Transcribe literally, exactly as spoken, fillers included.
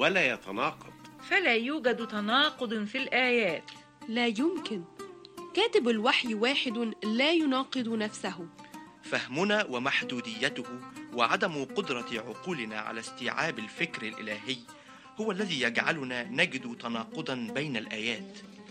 ولا يتناقض. فلا يوجد تناقض في الآيات. لا يمكن، كاتب الوحي واحد لا يناقض نفسه. فهمنا ومحدوديته وعدم قدرة عقولنا على استيعاب الفكر الإلهي هو الذي يجعلنا نجد تناقضا بين الآيات.